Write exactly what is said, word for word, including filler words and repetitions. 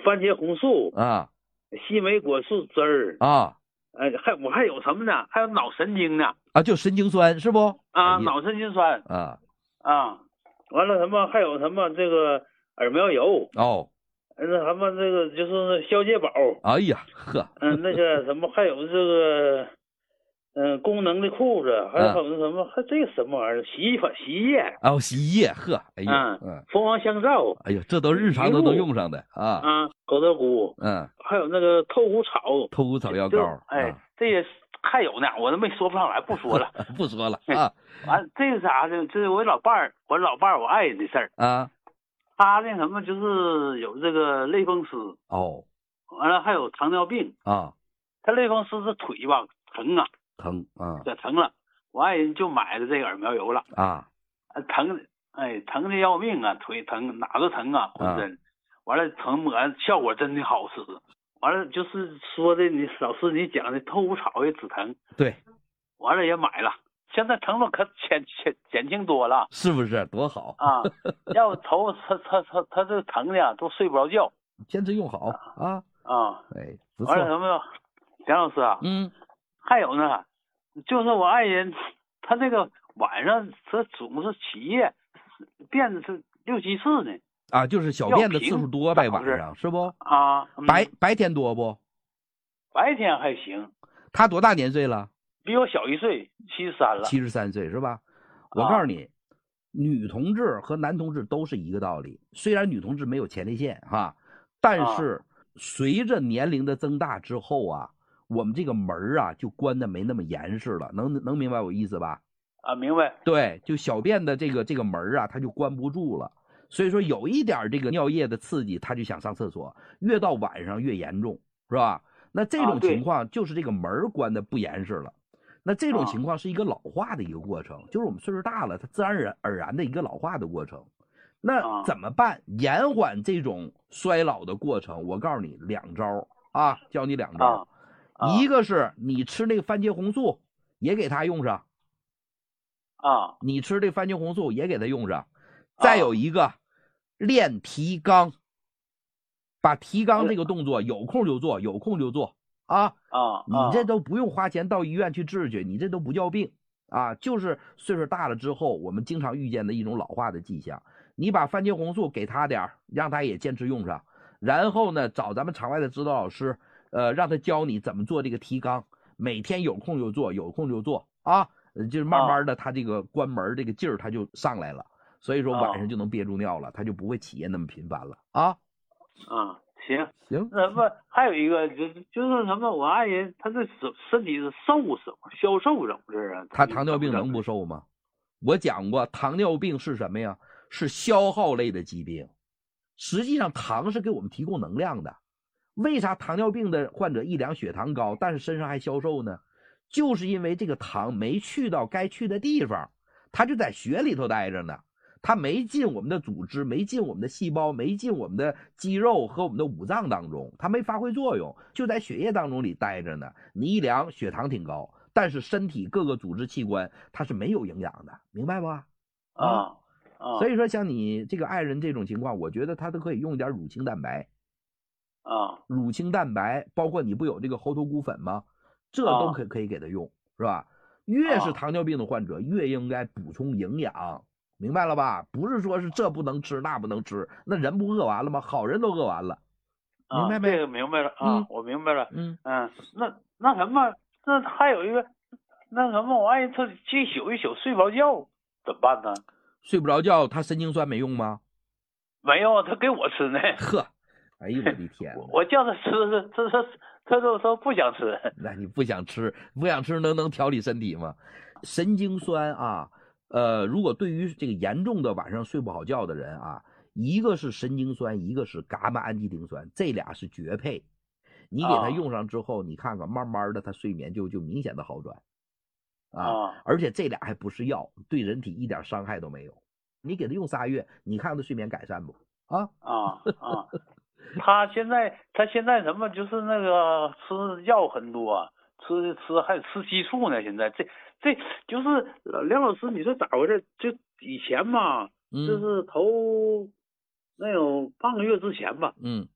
番茄红素啊， 西梅果树汁儿啊， 呃，还我还有什么呢？还有脑神经呢啊，就神经酸是不？ 啊， 哎、 脑神经酸啊啊，完了什么还有什么这个耳苗油哦， 那什么这个就是消解宝， 哎呀呵， 嗯，那个什么还有这个嗯功能的裤子，还有还有那什么还这个什么玩意儿洗衣粉洗衣液哦，洗衣液，呵，哎呦， 嗯嗯， 蜂王香皂， 哎呦，这都日常都能用上的啊， 啊，狗头菇， 嗯， 还有那个透骨草， 透骨草药膏， 哎， 啊、 这些还有呢，我都没说不上来，不说了， 不说了啊。 完，这是啥呢？这是我老伴儿，我老伴儿我爱人的事儿啊。 他那什么就是有这个类风湿哦， 完了还有糖尿病啊。 他类风湿是腿吧疼啊， 疼啊， 这疼了，我爱人就买了这个耳苗油了啊， 疼，哎，疼的要命啊，腿疼哪都疼啊，浑身，完了疼抹效果真的好使，完了就是说的你老师你讲的透骨草也止疼， 对， 完了也买了，现在疼痛可减减减轻多了， 是不是多好啊？要不头他他他他这疼的都睡不着觉， 坚持用好啊啊， 哎，不错。 完了什么，蒋老师啊， 嗯， 还有呢，就是我爱人他这个晚上他总是起夜，便是六七次呢。 啊，就是小便的次数多呗，晚上是不？ 啊，嗯、 白白天多不？ 白天还行。 他多大年岁了？ 比我小一岁，七十三了。 七十三岁是吧？我告诉你，啊、女同志和男同志都是一个道理。虽然女同志没有前列腺哈，但是随着年龄的增大之后啊，我们这个门啊就关的没那么严实了。能能明白我意思吧？ 啊，明白。 对，就小便的这个这个门啊，它就关不住了。所以说有一点这个尿液的刺激，他就想上厕所，越到晚上越严重，是吧？那这种情况就是这个门关的不严实了。那这种情况是一个老化的一个过程，就是我们岁数大了，它自然而然的一个老化的过程。那怎么办？延缓这种衰老的过程，我告诉你两招啊，教你两招。一个是你吃那个番茄红素，也给它用上。 啊， 你吃这番茄红素也给它用上。再有一个，练提肛，把提肛这个动作有空就做，有空就做啊啊！ 你这都不用花钱到医院去治去，你这都不叫病啊，就是岁数大了之后我们经常遇见的一种老化的迹象。你把番茄红素给他点，让他也坚持用上，然后呢，找咱们场外的指导老师，呃，让他教你怎么做这个提肛，每天有空就做，有空就做啊，就是慢慢的他这个关门这个劲儿他就上来了。所以说晚上就能憋住尿了，他就不会起夜那么频繁了啊。 啊，行行， 那么还有一个就是就是什么，我爱人他这身身体是瘦瘦消瘦怎么回事啊？ 他糖尿病能不瘦吗？我讲过，糖尿病是什么呀？是消耗类的疾病。实际上糖是给我们提供能量的。为啥糖尿病的患者一量血糖高，但是身上还消瘦呢？就是因为这个糖没去到该去的地方，它就在血里头待着呢。它没进我们的组织，没进我们的细胞，没进我们的肌肉和我们的五脏当中，它没发挥作用，就在血液当中里待着呢。你一量血糖挺高，但是身体各个组织器官它是没有营养的，明白吗？ 啊啊！ 所以说像你这个爱人这种情况，我觉得他都可以用一点乳清蛋白啊， 乳清蛋白，包括你不有这个猴头菇粉吗？这都可可以给他用，是吧？越是糖尿病的患者，越应该补充营养。明白了吧？不是说是这不能吃那不能吃，那人不饿完了吗？好人都饿完了，明白没？ 这个明白了啊， 嗯、 我明白了。 嗯嗯，那那什么，那还有一个，那什么，我爱人他一宿一宿睡不着觉，怎么办呢？ 睡不着觉，他神经酸没用吗？ 没有，他给我吃呢。 呵，哎呦我的天！ 我叫他吃，他他他都说不想吃。 那你不想吃，不想吃能能调理身体吗？神经酸啊。呃，如果对于这个严重的晚上睡不好觉的人啊，一个是神经酸，一个是伽马氨基丁酸，这俩是绝配。你给他用上之后，你看看，慢慢的他睡眠就就明显的好转啊，而且这俩还不是药，对人体一点伤害都没有。你给他用仨月，你看他睡眠改善不？啊啊啊！他现在他现在什么就是那个吃药很多，吃吃还吃激素呢。现在这。这就是梁老师，你说咋回事？就以前嘛， 嗯、 就是头那有半个月之前吧， 嗯，